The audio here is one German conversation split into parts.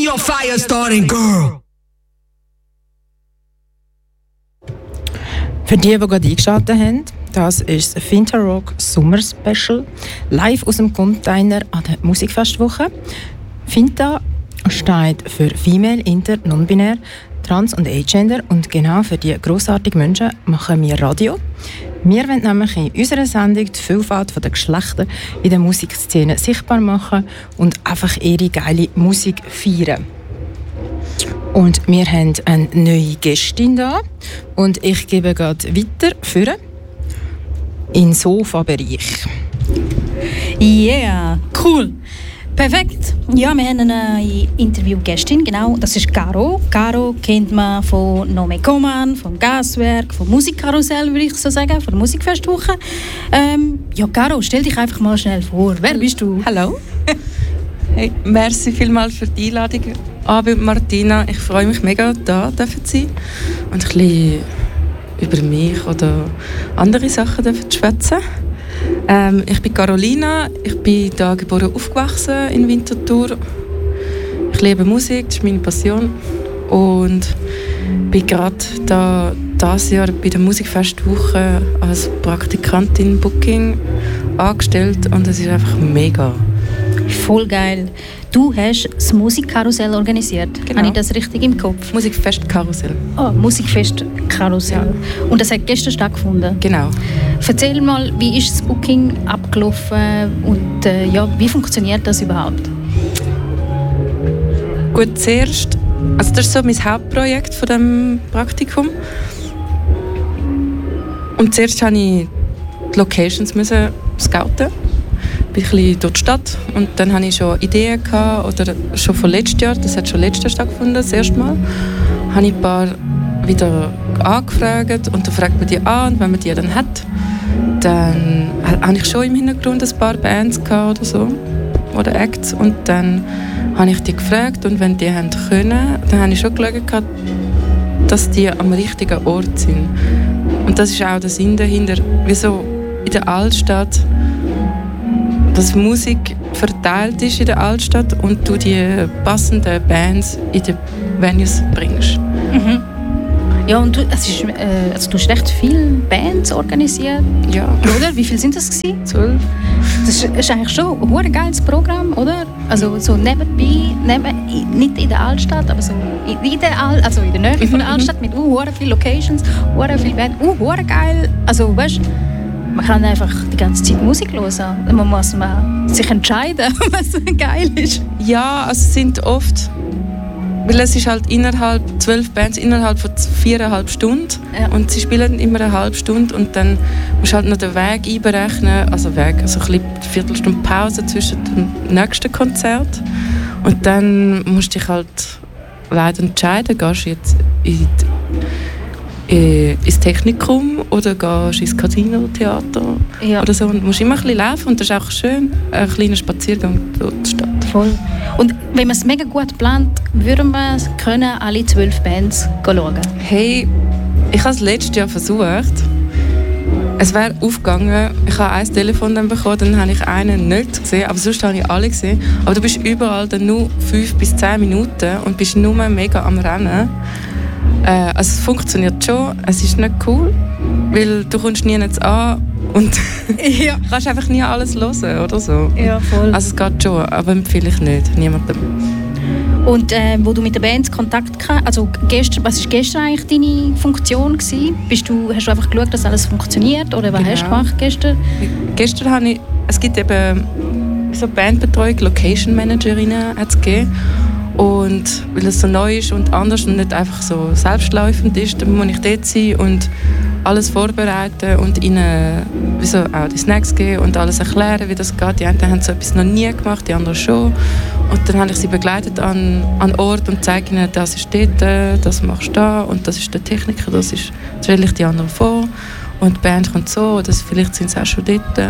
your fire starting, girl. Für die gerade eingeschaltet haben, das ist das Finta-Rock Summer Special, live aus dem Container an der Musikfestwoche. Finta steht für Female, Inter, Non-Binär, Trans- und Agender und genau für diese grossartigen Menschen machen wir Radio. Wir wollen nämlich in unserer Sendung die Vielfalt der Geschlechter in der Musikszene sichtbar machen und einfach ihre geile Musik feiern. Und wir haben eine neue Gästin da und ich gebe gerade weiter für in Sofa-Bereich. Yeah, cool. Perfekt. Ja, wir haben eine Interviewgästin, genau, das ist Caro. Caro kennt man von Nome Coman, vom Gaswerk, vom Musikkarussell, würde ich so sagen, von der Musikfestwoche. Ja, Caro, stell dich einfach mal schnell vor. Wer bist du? Hallo. Hey, merci vielmals für die Einladung, Abi und Martina. Ich freue mich mega, da zu sein und ein bisschen über mich oder andere Sachen zu schwätzen. Ich bin Carolina, ich bin hier geboren und aufgewachsen in Winterthur. Ich liebe Musik, das ist meine Passion. Und bin gerade dieses Jahr bei der Musikfestwoche als Praktikantin Booking angestellt und es ist einfach mega. Voll geil. Du hast das Musikkarussell organisiert. Genau. Habe ich das richtig im Kopf? Musikfestkarussell. Oh, Musikfestkarussell. Ja. Und das hat gestern stattgefunden? Genau. Erzähl mal, wie ist das Booking abgelaufen und ja, wie funktioniert das überhaupt? Gut, zuerst, also das ist so mein Hauptprojekt von dem Praktikum. Und zuerst musste ich die Locations scouten. Ich bin ein bisschen durch die Stadt und dann hatte ich schon Ideen gehabt, oder schon von letztes Jahr, das hat schon letztes Jahr stattgefunden, das erste Mal, habe ich ein paar wieder angefragt und dann fragt man die an und wenn man die dann hat, dann habe ich schon im Hintergrund ein paar Bands gehabt oder so, oder Acts und dann habe ich die gefragt und wenn die haben können, dann habe ich schon geschaut, dass die am richtigen Ort sind. Und das ist auch der Sinn dahinter, wieso in der Altstadt, dass Musik verteilt ist in der Altstadt und du die passenden Bands in die Venues bringst. Mhm. Ja, und du hast recht viele Bands organisiert. Ja. Oder? Wie viele sind das gewesen? 12. Das ist eigentlich schon ein geiles Programm, oder? Also so nebenbei, nicht in der Altstadt, aber so in der Nähe von der Altstadt mit vielen Locations, viele Bands, geil. Also weißt, man kann einfach die ganze Zeit Musik hören. Man muss sich entscheiden, was geil ist. Ja, also es sind oft, weil es ist halt 12 Bands innerhalb von 4,5 Stunden und sie spielen immer eine halbe Stunde und dann musst du halt noch den Weg einberechnen, also eine Viertelstunde Pause zwischen dem nächsten Konzert und dann musst du dich halt leider entscheiden, gehst du jetzt ins Technikum oder gehst ins Casino-Theater oder so. Und du musst immer ein bisschen laufen und das ist auch schön, ein kleiner Spaziergang durch die Stadt. Voll. Und wenn man es mega gut plant, würden wir alle 12 Bands schauen? Hey, ich habe es letztes Jahr versucht. Es wäre aufgegangen. Ich habe ein Telefon dann bekommen, dann habe ich einen nicht gesehen, aber sonst habe ich alle gesehen. Aber du bist überall dann nur 5 bis 10 Minuten und bist nur mega am Rennen. Also es funktioniert schon, es ist nicht cool, weil du kommst nie an und kannst einfach nie alles hören oder so. Ja, voll. Also es geht schon, aber empfehle ich nicht, niemandem. Und wo du mit den Bands Kontakt hattest, also gestern, was war gestern eigentlich deine Funktion gewesen? Hast du einfach geschaut, dass alles funktioniert oder was hast du gemacht gestern? Gestern habe ich, es gibt eben so Bandbetreuung, Location Managerinnen hat es gegeben. Und weil es so neu ist und anders und nicht einfach so selbstläufend ist, dann muss ich dort sein und alles vorbereiten und ihnen auch die Snacks geben und alles erklären, wie das geht. Die einen haben so etwas noch nie gemacht, die anderen schon. Und dann habe ich sie begleitet an Ort und zeige ihnen, das ist dort, das machst du da und das ist der Techniker, das stelle ich die anderen vor. Und die Band kommt so, oder vielleicht sind sie auch schon dort.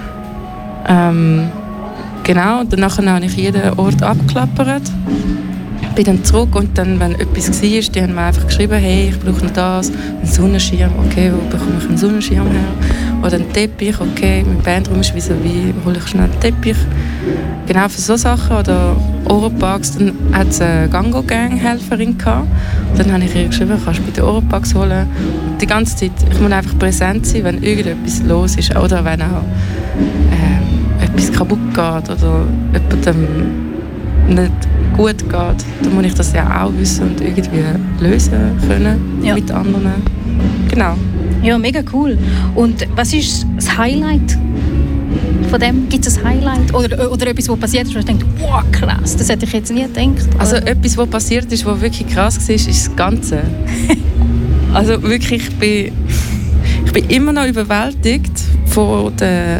Genau, und danach habe ich jeden Ort abgeklappert. Bin dann zurück und dann, wenn etwas war, die haben mir einfach geschrieben, hey, ich brauche noch das, einen Sonnenschirm, okay, wo bekomme ich einen Sonnenschirm her? Oder einen Teppich, okay, mein Bandraum ist wie hole ich schnell einen Teppich? Genau, für so Sachen. Oder Oropax, dann hat es eine Gango-Gang-Helferin gehabt. Dann habe ich ihr geschrieben, kannst du bitte Oropax holen. Und die ganze Zeit, ich muss einfach präsent sein, wenn irgendetwas los ist oder wenn auch etwas kaputt geht oder jemandem nicht gut geht, dann muss ich das ja auch wissen und irgendwie lösen können mit anderen. Genau. Ja, mega cool. Und was ist das Highlight von dem? Gibt es ein Highlight? Oder etwas, was passiert ist, wo ich denke, wow, krass, das hätte ich jetzt nie gedacht. Also etwas, was passiert ist, was wirklich krass war, ist das Ganze. Also wirklich, ich bin immer noch überwältigt von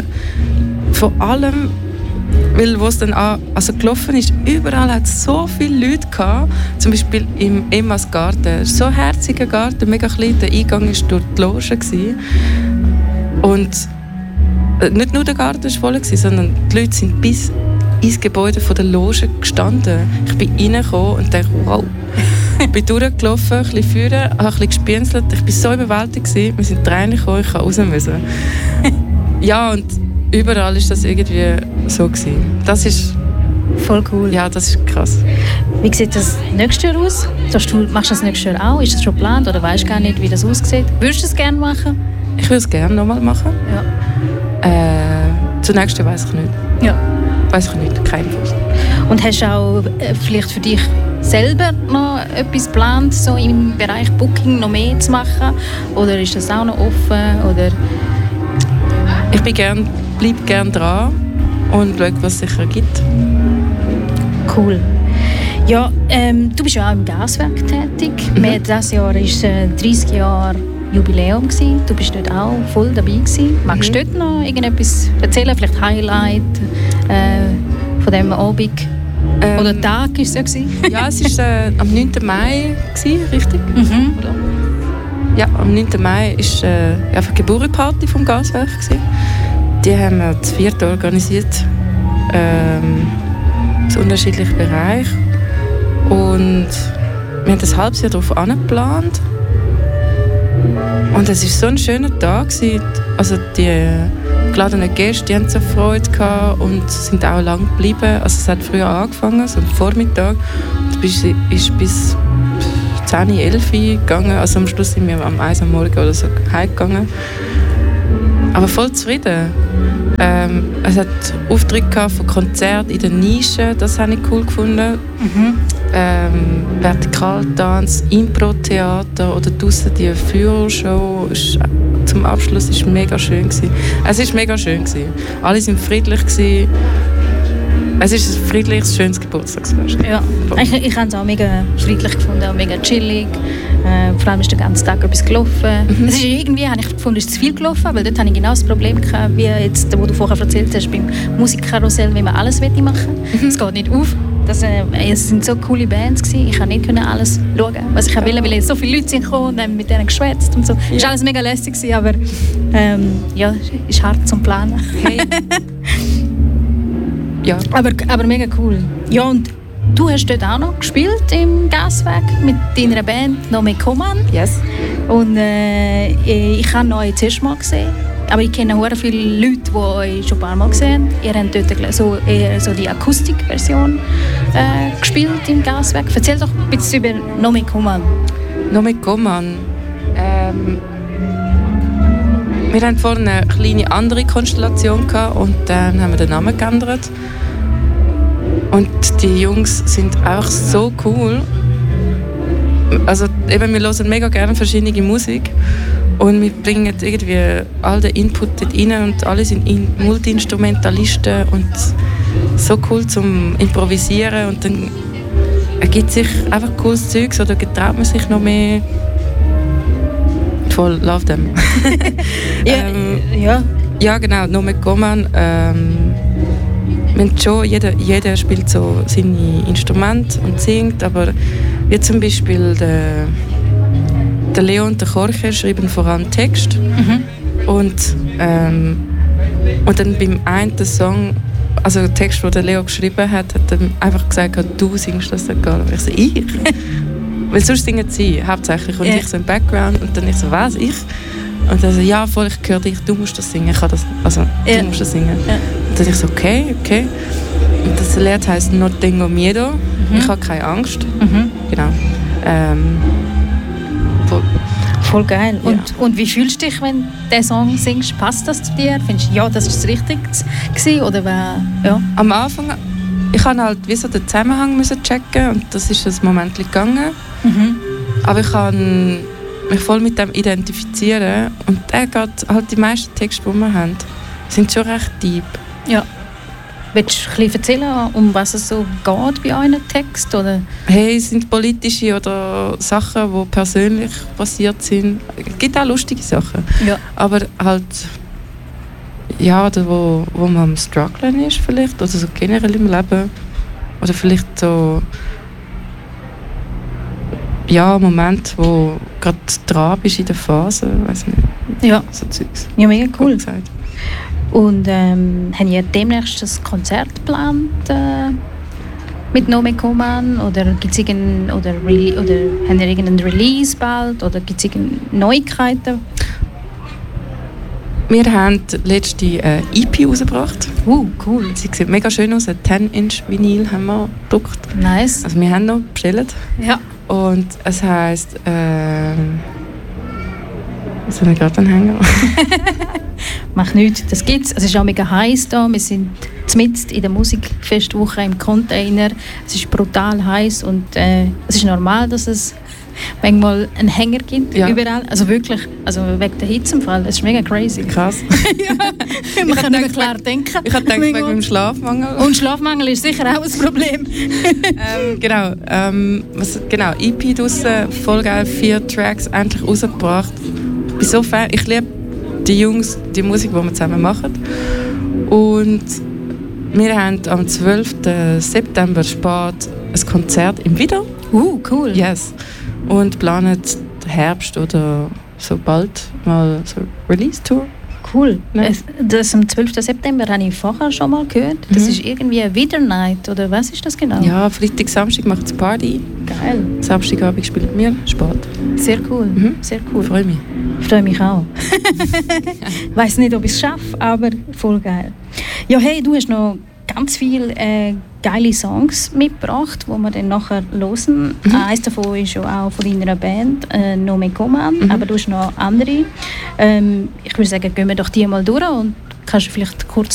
allem, weil wo es dann gelaufen ist, überall hat es so viele Leute gehabt, zum Beispiel im Emmas Garten. So ein herziger Garten, mega klein, der Eingang war durch die Loge gewesen. Und nicht nur der Garten war voll, sondern die Leute sind bis ins Gebäude von der Loge gestanden. Ich bin reingekommen und dachte, wow. Ich bin durchgelaufen, ein bisschen führen, habe ein bisschen gespienzelt. Ich war so überwältigt. Wir sind reingekommen, ich musste raus müssen. Ja, und überall war das irgendwie so gewesen. Das ist voll cool. Ja, das ist krass. Wie sieht das nächstes Jahr aus? Machst du das nächstes Jahr auch? Ist das schon geplant oder weißt du gar nicht, wie das aussieht? Würdest du es gerne machen? Ich würde es gerne nochmal machen. Ja. Zunächst weiss ich nicht. Ja. Weiss ich nicht, kein Fuß. Und hast du auch vielleicht für dich selber noch etwas geplant, so im Bereich Booking noch mehr zu machen? Oder ist das auch noch offen? Oder? Ich bleibe gerne dran und schaue, was es sicher gibt. Cool. Ja, du bist ja auch im Gaswerk tätig. Dieses Jahr war 30 Jahre Jubiläum gewesen. Du bist dort auch voll dabei gewesen. Magst du dort noch irgendetwas erzählen? Vielleicht Highlight von diesem Abend? Oder Tag war es ja gewesen? Ja, es war am 9. Mai, richtig? Oder? Ja, am 9. Mai war die Geburtstagsparty vom Gaswerk gewesen. Die haben wir zu viert organisiert, zu unterschiedlichen Bereichen. Und wir haben ein halbes Jahr darauf angeplant. Und es war so ein schöner Tag. Also die geladenen Gäste die haben so Freude gehabt und sind auch lang geblieben. Also es hat früher angefangen, so am Vormittag. Und es ist bis 10, 11 gegangen. Also am Schluss sind wir am 1 am Morgen oder so heimgegangen. Aber voll zufrieden. Es hat Auftritte von Konzerten in der Nische, das habe ich cool gefunden. Vertikaltanz, Impro-Theater oder draussen die Führershow zum Abschluss war mega schön gewesen. Es war mega schön gewesen. Alle waren friedlich gewesen. Es ist ein friedliches, schönes Geburtstagsfest. Ja, ich habe es auch mega friedlich gefunden, auch mega chillig. Vor allem ist der ganze Tag etwas gelaufen. Es ist irgendwie, habe ich gefunden, ist zu viel gelaufen, weil dort hatte ich genau das Problem gehabt, wie jetzt, wo du vorher erzählt hast, beim Musikkarussell, wie man alles machen will. Es geht nicht auf. Es sind so coole Bands gewesen. Ich konnte nicht alles schauen, was ich wollte, weil so viele Leute sind gekommen und haben mit denen geschwätzt und so. Es war alles mega lässig gewesen, aber ja, ist hart zum Planen. Hey. Ja. Aber mega cool. Ja, und du hast dort auch noch gespielt im Gaswerk mit deiner Band «Nome Coman». Yes. Und ich habe euch das erste Mal gesehen. Aber ich kenne sehr viele Leute, die euch schon ein paar Mal gesehen haben. Ihr habt dort so die Akustikversion gespielt im Gaswerk. Erzähl doch ein bisschen über «Nome Coman». «Nome Coman». Wir hatten vorhin eine kleine andere Konstellation gehabt und dann haben wir den Namen geändert. Und die Jungs sind auch so cool. Also eben, wir hören mega gerne verschiedene Musik und wir bringen irgendwie all den Input dort rein und alle sind Multi-Instrumentalisten und so cool zum Improvisieren und dann ergibt sich einfach cooles Zeug, oder getraut man sich noch mehr. Voll, love them. Ja, genau, «Nome Coman». Jeder spielt so seine Instrumente und singt, aber wie zum Beispiel der Leo und der Jorge schreiben vor allem Text. Und dann beim einen Song, also der Text, den der Leo geschrieben hat, hat er einfach gesagt, du singst das egal. Ich so, ich? Weil sonst singen sie hauptsächlich und ich so im Background und dann ich so, was, ich? Und dann so, ja, voll, ich höre dich, du musst das singen, du musst das singen. Und dann ich so, okay. Und das Lied heisst «No tengo miedo», ich habe keine Angst. Genau. Voll geil. Ja. Und wie fühlst du dich, wenn du diesen Song singst? Passt das zu dir? Findest du, ja, das war das Richtige gewesen? Oder ja? Am Anfang, ich musste halt wie so den Zusammenhang müssen checken und das ist ein Moment gegangen. Aber ich kann mich voll mit dem identifizieren und der geht halt die meisten Texte, die wir haben, sind schon recht deep. Ja. Willst du ein bisschen erzählen, um was es so geht bei euren Text? Oder? Hey, es sind politische oder Sachen, die persönlich passiert sind. Es gibt auch lustige Sachen. Ja. Aber halt, ja, oder wo man am Strugglen ist vielleicht, oder so generell im Leben. Oder vielleicht so, ja, Moment, wo gerade dran bist in der Phase, weiß nicht. Ja. So Zeugs. Ja, mega cool. Gesagt. Und haben ihr demnächst ein Konzert geplant mit No Me Coman? Oder gibt's oder haben ihr irgendeinen Release bald? Oder gibt es Neuigkeiten? Wir haben letzte EP rausgebracht. Cool. Sie sieht mega schön aus, ein 10-Inch Vinyl haben wir gedruckt. Nice. Also wir haben noch bestellt. Ja. Und es heisst, was soll ich gerade anhängen? Mach nichts, das gibt's. Es ist auch mega heiß da. Wir sind mitten in der Musikfestwoche im Container. Es ist brutal heiß und es ist normal, dass es manchmal einen Hänger gibt überall. Also wirklich, also wegen der Hitze im Fall. Das ist mega crazy. Krass. Ja, man kann nicht mehr klar denken. Ich habe gedacht, wegen dem Schlafmangel. Und Schlafmangel ist sicher auch ein Problem. Genau, EP draussen, voll geil, 4 Tracks, endlich rausgebracht. Ich bin so Fan, ich liebe die Jungs, die Musik, die wir zusammen machen. Und wir haben am 12. September spät ein Konzert im Wieder. Cool. Yes. Und planen Herbst oder so bald mal so Release-Tour. Cool. Ne? Das am 12. September habe ich vorher schon mal gehört. Das ist irgendwie eine Wiedernight, oder was ist das genau? Ja, Freitag, Samstag macht es Party. Geil. Samstagabend spielt mir spät. Sehr cool. Sehr cool. Ich freue mich. Ich freue mich auch. Ich weiss nicht, ob ich es schaffe, aber voll geil. Ja, hey, du hast noch ganz viele geile Songs mitgebracht, die wir dann nachher hören. Eines davon ist ja auch von deiner Band, No Me Coman, aber du hast noch andere. Ich würde sagen, gehen wir doch die mal durch und kannst du vielleicht kurz